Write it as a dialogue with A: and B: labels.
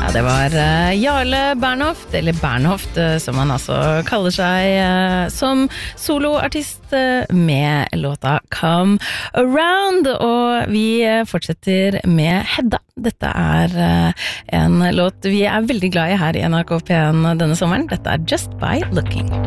A: Det var Jarle Bernhoft, eller Bernhoft som han altså kaller seg som soloartist med låta Come Around, og vi fortsetter med Hedda. Dette en låt vi veldig glad i her i NRK P1 denne sommeren. Dette Just By Looking.